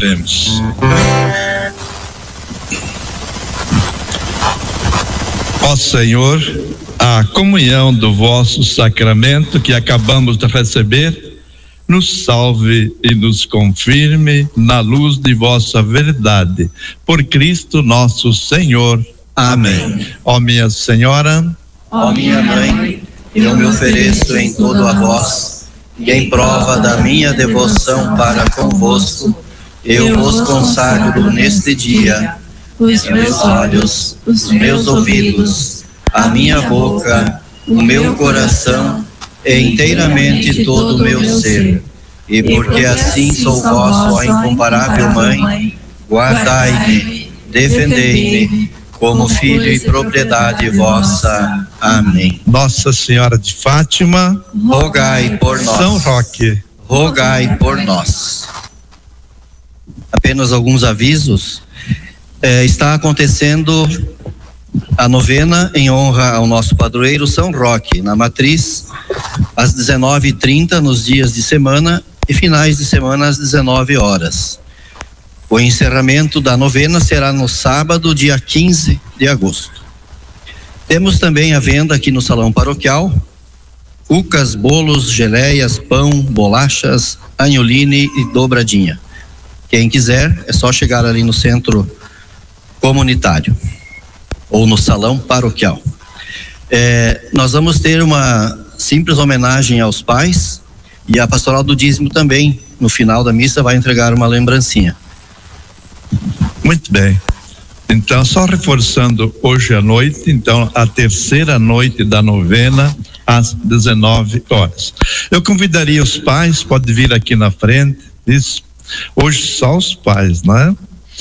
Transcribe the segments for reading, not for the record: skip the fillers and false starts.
Oremos. Ó Senhor, a comunhão do vosso sacramento que acabamos de receber, nos salve e nos confirme na luz de vossa verdade. Por Cristo nosso Senhor. Amém. Ó minha Senhora, ó minha Mãe, eu me ofereço em tudo a vós, e em prova da minha devoção para convosco, eu vos consagro neste dia os meus olhos, os meus ouvidos, a minha boca, o meu coração e inteiramente todo o meu ser. E porque assim sou vossa, ó incomparável Mãe, guardai-me, defendei-me, como filho e propriedade vossa. Amém. Nossa Senhora de Fátima, rogai por nós. São Roque, rogai por nós. Apenas alguns avisos. Está acontecendo a novena em honra ao nosso padroeiro São Roque, na Matriz, às 19h30 nos dias de semana e finais de semana às 19 horas. O encerramento da novena será no sábado, dia 15 de agosto. Temos também à venda aqui no Salão Paroquial cucas, bolos, geleias, pão, bolachas, anholine e dobradinha. Quem quiser é só chegar ali no centro comunitário ou no Salão Paroquial. Nós vamos ter uma simples homenagem aos pais, e a Pastoral do Dízimo também, no final da missa, vai entregar uma lembrancinha. Muito bem. Então, só reforçando, hoje à noite, então, a terceira noite da novena, às 19 horas. Eu convidaria os pais, pode vir aqui na frente, isso. Hoje só os pais, né?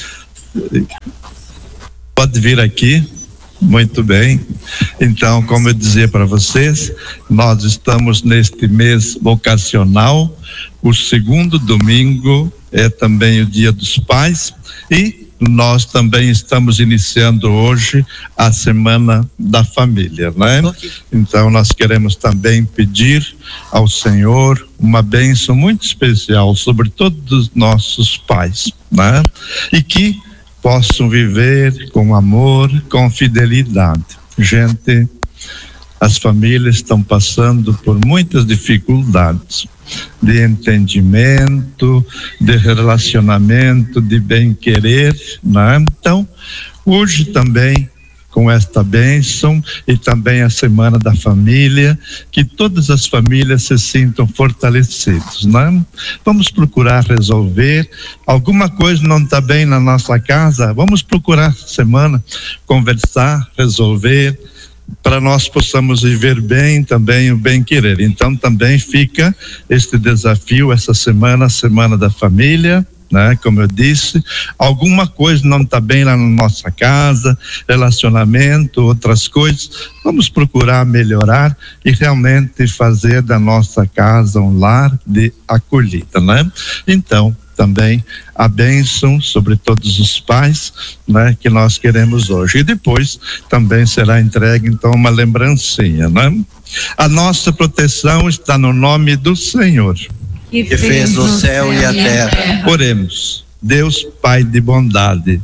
Pode vir aqui. Muito bem. Então, como eu dizia para vocês, nós estamos neste mês vocacional. O segundo domingo é também o Dia dos Pais, e nós também estamos iniciando hoje a Semana da Família, né? Então, nós queremos também pedir ao Senhor uma bênção muito especial sobre todos os nossos pais, né? E que possam viver com amor, com fidelidade. Gente, as famílias estão passando por muitas dificuldades de entendimento, de relacionamento, de bem-querer, né? Então, hoje também, com esta bênção e também a Semana da Família, que todas as famílias se sintam fortalecidas, né? Vamos procurar resolver. Alguma coisa não está bem na nossa casa, vamos procurar essa semana conversar, resolver, para nós possamos viver bem também o bem-querer. Então também fica este desafio essa semana, a Semana da Família, né? Como eu disse, alguma coisa não está bem lá na nossa casa, relacionamento, outras coisas, vamos procurar melhorar e realmente fazer da nossa casa um lar de acolhida, né? Então, também a bênção sobre todos os pais, né, que nós queremos hoje. E depois também será entregue então uma lembrancinha, né? A nossa proteção está no nome do Senhor, que fez o céu e a terra. Oremos. Deus Pai de bondade,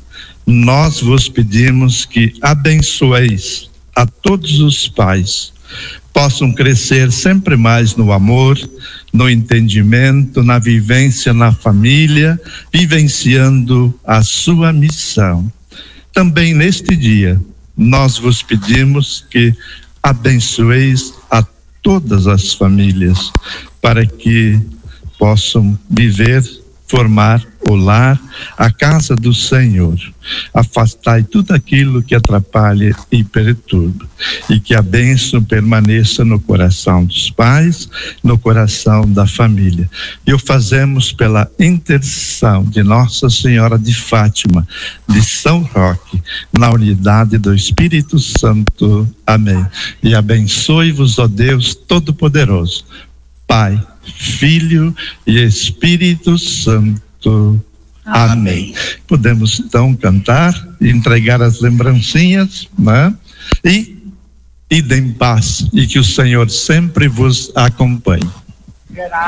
nós vos pedimos que abençoeis a todos os pais, possam crescer sempre mais no amor, no entendimento, na vivência na família, vivenciando a sua missão. Também neste dia, nós vos pedimos que abençoeis a todas as famílias, para que possam viver, formar o lar, a casa do Senhor. Afastai tudo aquilo que atrapalhe e perturbe, e que a bênção permaneça no coração dos pais, no coração da família. E o fazemos pela intercessão de Nossa Senhora de Fátima, de São Roque, na unidade do Espírito Santo. Amém. E abençoe-vos, ó Deus Todo-Poderoso, Pai, Filho e Espírito Santo. Amém. Podemos então cantar e entregar as lembrancinhas, né? E ide em paz, e que o Senhor sempre vos acompanhe.